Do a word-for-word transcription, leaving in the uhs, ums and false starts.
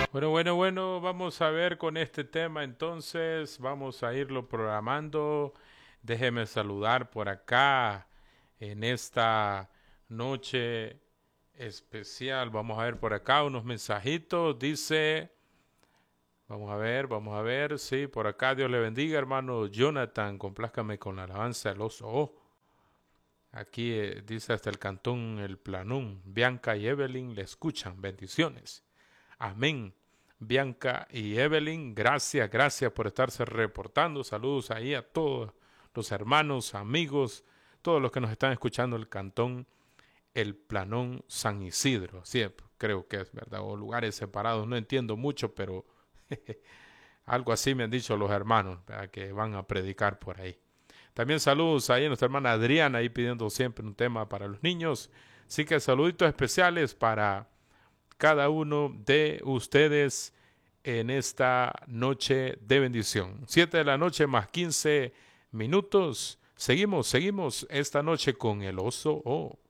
Bueno, bueno, bueno, vamos a ver con este tema entonces, vamos a irlo programando. Déjeme saludar por acá en esta noche especial. Vamos a ver por acá unos mensajitos. Dice, vamos a ver, vamos a ver, sí, por acá Dios le bendiga, hermano Jonathan, complázcame con la alabanza del oso. Oh, aquí eh, dice hasta el cantón El Planón. Bianca y Evelyn le escuchan. Bendiciones. Amén. Bianca y Evelyn, gracias, gracias por estarse reportando. Saludos ahí a todos los hermanos, amigos, todos los que nos están escuchando el cantón El Planón San Isidro. Sí, creo que es verdad, o lugares separados, no entiendo mucho, pero algo así me han dicho los hermanos, ¿verdad? Que van a predicar por ahí. También saludos ahí a nuestra hermana Adriana, ahí pidiendo siempre un tema para los niños. Así que saluditos especiales para cada uno de ustedes en esta noche de bendición. Siete de la noche más quince minutos. Seguimos, seguimos esta noche con el oso O.